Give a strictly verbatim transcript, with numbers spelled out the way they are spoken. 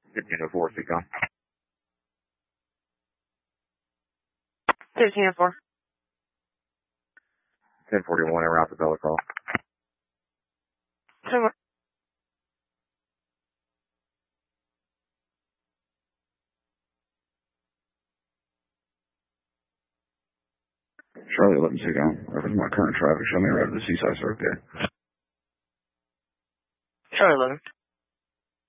fifteen oh four, Seacom. fifteen oh four. ten forty-one, en route to Bella call. So, Charlie eleven Seacom. Where's my current traffic? Show me right to the Seaside Circuit.